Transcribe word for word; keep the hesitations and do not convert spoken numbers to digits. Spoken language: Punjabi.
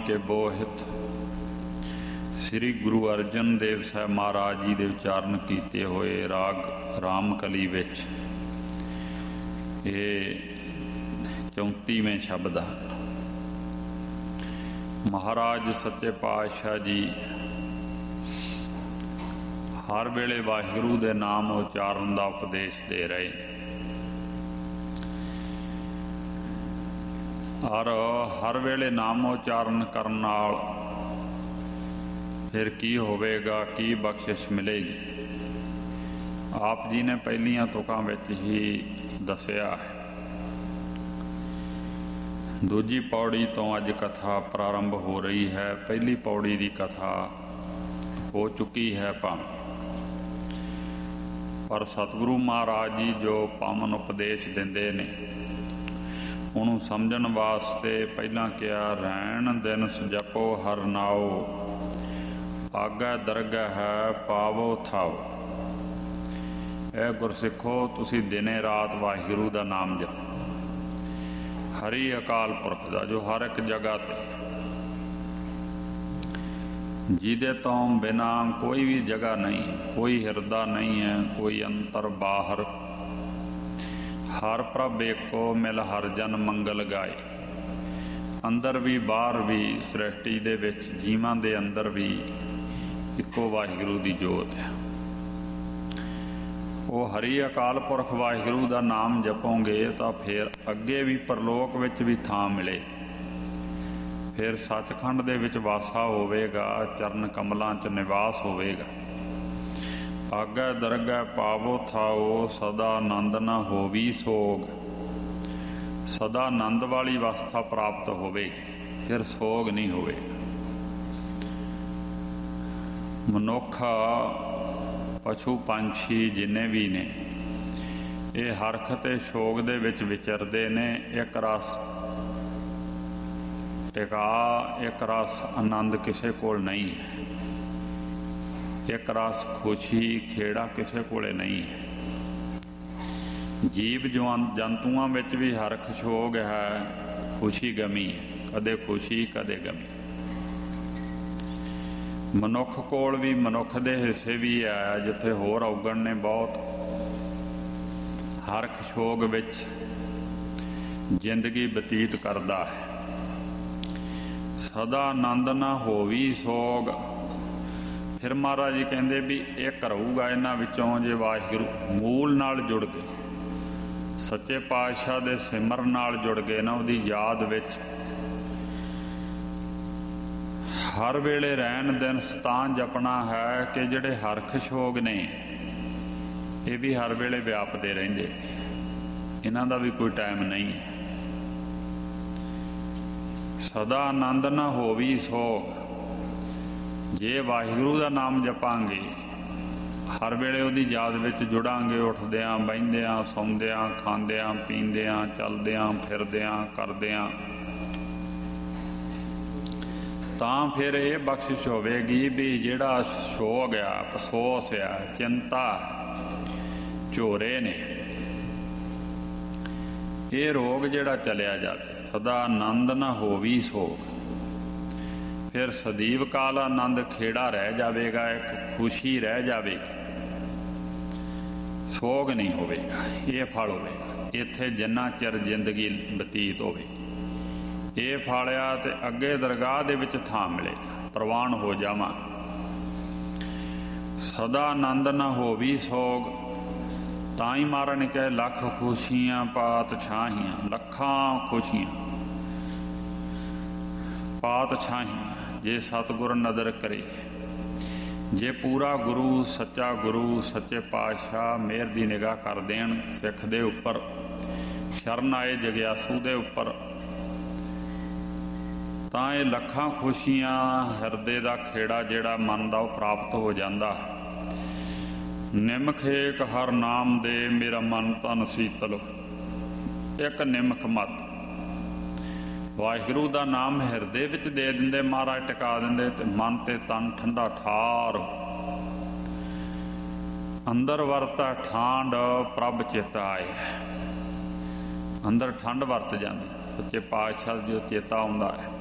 ਕੇ ਬੋਹਿਤ ਸ੍ਰੀ ਗੁਰੂ ਅਰਜਨ ਦੇਵ ਸਾਹਿਬ ਮਹਾਰਾਜ ਜੀ ਦੇ ਉਚਾਰਨ ਕੀਤੇ ਹੋਏ ਰਾਗ ਰਾਮਕਲੀ ਵਿੱਚ ਇਹ ਚੌਂਤੀਵੇਂ ਸ਼ਬਦ ਆ। ਮਹਾਰਾਜ ਸੱਚੇ ਪਾਤਸ਼ਾਹ ਜੀ ਹਰ ਵੇਲੇ ਵਾਹਿਗੁਰੂ ਦੇ ਨਾਮ ਉਚਾਰਨ ਦਾ ਉਪਦੇਸ਼ ਦੇ ਰਹੇ ਔਰ ਹਰ ਵੇਲੇ ਨਾਮ ਉਚਾਰਨ ਕਰਨ ਨਾਲ ਫਿਰ ਕੀ ਹੋਵੇਗਾ, ਕੀ ਬਖਸ਼ਿਸ਼ ਮਿਲੇਗੀ, ਆਪ ਜੀ ਨੇ ਪਹਿਲੀਆਂ ਤੁਕਾਂ ਵਿੱਚ ਹੀ ਦੱਸਿਆ ਹੈ। ਦੂਜੀ ਪੌੜੀ ਤੋਂ ਅੱਜ ਕਥਾ ਪ੍ਰਾਰੰਭ ਹੋ ਰਹੀ ਹੈ। ਪਹਿਲੀ ਪੌੜੀ ਦੀ ਕਥਾ ਹੋ ਚੁੱਕੀ ਹੈ ਭਾਵੇਂ, ਪਰ ਸਤਿਗੁਰੂ ਮਹਾਰਾਜ ਜੀ ਜੋ ਪਾਵਨ ਉਪਦੇਸ਼ ਦਿੰਦੇ ਨੇ ਉਹਨੂੰ ਸਮਝਣ ਵਾਸਤੇ ਪਹਿਲਾਂ ਕਿਹਾ, ਰਹਿਣ ਦਿਨ ਜਪੋ ਹਰ ਨਾਉ, ਆਗਾ ਦਰਗਾਹ ਹੈ ਪਾਵੋ ਥਾਓ। ਇਹ ਗੁਰਸਿੱਖੋ, ਤੁਸੀਂ ਦਿਨੇ ਰਾਤ ਵਾਹਿਗੁਰੂ ਦਾ ਨਾਮ ਜਪੋ। ਹਰੀ ਅਕਾਲ ਪੁਰਖ ਦਾ ਜੋ ਹਰ ਇੱਕ ਜਗ੍ਹਾ ਤੇ, ਜਿਹਦੇ ਤੋਂ ਬਿਨਾ ਕੋਈ ਵੀ ਜਗ੍ਹਾ ਨਹੀਂ, ਕੋਈ ਹਿਰਦਾ ਨਹੀਂ ਹੈ, ਕੋਈ ਅੰਤਰ ਬਾਹਰ। ਹਰ ਪ੍ਰਭ ਏਕੋ ਮਿਲ ਹਰ ਜਨ ਮੰਗਲ ਗਾਏ। ਅੰਦਰ ਵੀ ਬਾਹਰ ਵੀ, ਸ੍ਰਿਸ਼ਟੀ ਦੇ ਵਿੱਚ ਜੀਵਾਂ ਦੇ ਅੰਦਰ ਵੀ ਇੱਕੋ ਵਾਹਿਗੁਰੂ ਦੀ ਜੋਤ ਹੈ। ਉਹ ਹਰੀ ਅਕਾਲ ਪੁਰਖ ਵਾਹਿਗੁਰੂ ਦਾ ਨਾਮ ਜਪੋਗੇ ਤਾਂ ਫਿਰ ਅੱਗੇ ਵੀ ਪਰਲੋਕ ਵਿੱਚ ਵੀ ਥਾਂ ਮਿਲੇ। ਫਿਰ ਸੱਚਖੰਡ ਦੇ ਵਿੱਚ ਵਾਸਾ ਹੋਵੇਗਾ, ਚਰਨ ਕਮਲਾਂ 'ਚ ਨਿਵਾਸ ਹੋਵੇਗਾ। ਆਗਾ ਦਰਗਾਹ ਪਾਵੋ ਥਾਓ, ਸਦਾ ਆਨੰਦ ਨਾ ਹੋਵੀ ਸੋਗ। ਸਦਾ ਆਨੰਦ ਵਾਲੀ ਅਵਸਥਾ ਪ੍ਰਾਪਤ ਹੋਵੇਗੀ, ਫਿਰ ਸੋਗ ਨਹੀਂ ਹੋਵੇਗਾ। ਮਨੁੱਖ, ਪਸ਼ੂ ਪੰਛੀ ਜਿੰਨੇ ਵੀ ਨੇ, ਇਹ ਹਰਖ ਤੇ ਸ਼ੋਕ ਦੇ ਵਿੱਚ ਵਿਚਰਦੇ ਨੇ। ਇੱਕ ਰਸ ਟਿਕਾ, ਇੱਕ ਰਸ ਆਨੰਦ ਕਿਸੇ ਕੋਲ ਨਹੀਂ ਹੈ। ਇੱਕ ਰਸ ਖੁਸ਼ੀ ਖੇੜਾ ਕਿਸੇ ਕੋਲੇ ਨਹੀਂ ਹੈ। ਜੀਵ ਜੰਤੂਆਂ ਵਿੱਚ ਵੀ ਹਰਖ ਸ਼ੋਕ ਹੈ, ਖੁਸ਼ੀ ਗਮੀ ਹੈ, ਕਦੇ ਖੁਸ਼ੀ ਕਦੇ ਗਮੀ। ਮਨੁੱਖ ਕੋਲ ਵੀ ਮਨੁੱਖ ਦੇ ਹਿੱਸੇ ਵੀ ਹੈ ਜਿੱਥੇ ਹੋਰ ਔਗਣ ਨੇ ਬਹੁਤ। ਹਰਖ ਸ਼ੋਕ ਵਿੱਚ ਜ਼ਿੰਦਗੀ ਬਤੀਤ ਕਰਦਾ ਹੈ। ਸਦਾ ਆਨੰਦ ਨਾ ਹੋਵੀ ਸੋਗ। ਫਿਰ ਮਹਾਰਾਜ ਜੀ ਕਹਿੰਦੇ ਵੀ ਇੱਕ ਰਹੂਗਾ ਇਹਨਾਂ ਵਿੱਚੋਂ ਜੇ ਵਾਹਿਗੁਰੂ ਮੂਲ ਨਾਲ ਜੁੜ ਗਏ, ਸੱਚੇ ਪਾਤਸ਼ਾਹ ਦੇ ਸਿਮਰਨ ਨਾਲ ਜੁੜ ਗਏ ਨਾ, ਉਹਦੀ ਯਾਦ ਵਿੱਚ ਹਰ ਵੇਲੇ ਰਹਿਣ ਦਿਨ ਸਤਾਂ ਜਪਣਾ ਹੈ ਕਿ ਜਿਹੜੇ ਹਰਖ ਸ਼ੋਗ ਨੇ ਇਹ ਵੀ ਹਰ ਵੇਲੇ ਵਿਆਪਦੇ ਰਹਿੰਦੇ, ਇਹਨਾਂ ਦਾ ਵੀ ਕੋਈ ਟਾਈਮ ਨਹੀਂ ਹੈ। ਸਦਾ ਆਨੰਦ ਨਾ ਹੋਵੀ ਸੋਗ। ਜੇ ਵਾਹਿਗੁਰੂ ਦਾ ਨਾਮ ਜਪਾਂਗੇ, ਹਰ ਵੇਲੇ ਉਹਦੀ ਯਾਦ ਵਿੱਚ ਜੁੜਾਂਗੇ, ਉੱਠਦਿਆਂ ਬਹਿੰਦਿਆਂ ਸੌਂਦਿਆਂ ਖਾਂਦਿਆਂ ਪੀਂਦਿਆਂ ਚਲਦਿਆਂ ਫਿਰਦਿਆਂ ਕਰਦਿਆਂ, ਤਾਂ ਫਿਰ ਇਹ ਬਖਸ਼ਿਸ਼ ਹੋਵੇਗੀ ਵੀ ਜਿਹੜਾ ਸੋਗ ਆ, ਅਫਸੋਸ ਆ, ਚਿੰਤਾ, ਝੋਰੇ ਨੇ, ਇਹ ਰੋਗ ਜਿਹੜਾ ਚਲਿਆ ਜਾਵੇ। ਸਦਾ ਆਨੰਦ ਨਾ ਹੋਵੀ ਸੋਗ। ਫਿਰ ਸਦੀਵ ਕਾਲ ਆਨੰਦ ਖੇੜਾ ਰਹਿ ਜਾਵੇਗਾ, ਇੱਕ ਖੁਸ਼ੀ ਰਹਿ ਜਾਵੇਗੀ, ਸੋਗ ਨਹੀਂ ਹੋਵੇਗਾ। ਇਹ ਫਲ ਹੋਵੇਗਾ ਇੱਥੇ ਜਿੰਨਾ ਚਿਰ ਜ਼ਿੰਦਗੀ ਬਤੀਤ ਹੋਵੇ। ਇਹ ਫਾਲਿਆ ਤੇ ਅੱਗੇ ਦਰਗਾਹ ਦੇ ਵਿੱਚ ਥਾਂ ਮਿਲੇਗਾ, ਪ੍ਰਵਾਨ ਹੋ ਜਾਵਾਂ। ਸਦਾ ਆਨੰਦ ਨਾ ਹੋਵੀ ਸੋਗ। ਤਾਂ ਹੀ ਮਹਾਰਾਜ ਨੇ ਕਿਹਾ, ਲੱਖ ਖੁਸ਼ੀਆਂ ਪਾਤ ਛਾਹੀਆਂ। ਲੱਖਾਂ ਖੁਸ਼ੀਆਂ ਪਾਤ ਛਾਹੀਆਂ ਜੇ ਸਤਿਗੁਰ ਨਦਰ ਕਰੇ। ਜੇ ਪੂਰਾ ਗੁਰੂ, ਸੱਚਾ ਗੁਰੂ, ਸੱਚੇ ਪਾਤਸ਼ਾਹ ਮਿਹਰ ਦੀ ਨਿਗਾਹ ਕਰ ਦੇਣ ਸਿੱਖ ਦੇ ਉੱਪਰ, ਸ਼ਰਨ ਆਏ ਜਗਿਆਸੂ ਦੇ ਉੱਪਰ, ਤਾਂ ਇਹ ਲੱਖਾਂ ਖੁਸ਼ੀਆਂ, ਹਿਰਦੇ ਦਾ ਖੇੜਾ ਜਿਹੜਾ ਮਨ ਦਾ, ਉਹ ਪ੍ਰਾਪਤ ਹੋ ਜਾਂਦਾ। ਨਿਮਖ ਏਕ ਹਰ ਨਾਮ ਦੇ, ਮੇਰਾ ਮਨ ਤਨ ਸੀਤਲ। ਇੱਕ ਨਿਮਖ ਮਤ ਵਾਹਿਗੁਰੂ ਦਾ ਨਾਮ ਹਿਰਦੇ ਵਿੱਚ ਦੇ ਦਿੰਦੇ ਮਹਾਰਾਜ, ਟਿਕਾ ਦਿੰਦੇ, ਤੇ ਮਨ ਤੇ ਤਨ ਠੰਡਾ ਠਾਰ। ਅੰਦਰ ਵਰਤਾ ਠਾਂਡ ਪ੍ਰਭ ਚੇਤਾ ਆਏ। ਅੰਦਰ ਠੰਡ ਵਰਤ ਜਾਂਦੀ, ਸੱਚੇ ਪਾਤਸ਼ਾਹ ਜੋ ਚੇਤਾ ਆਉਂਦਾ ਹੈ।